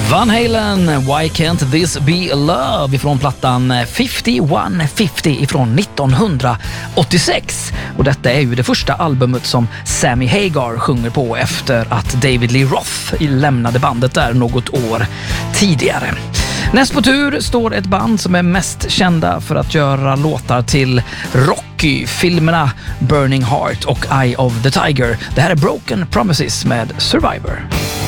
Van Halen, Why Can't This Be Love ifrån plattan 5150 ifrån 1986. Och detta är ju det första albumet som Sammy Hagar sjunger på efter att David Lee Roth lämnade bandet där något år tidigare. Näst på tur står ett band som är mest kända för att göra låtar till Rocky-filmerna Burning Heart och Eye of the Tiger. Det här är Broken Promises med Survivor.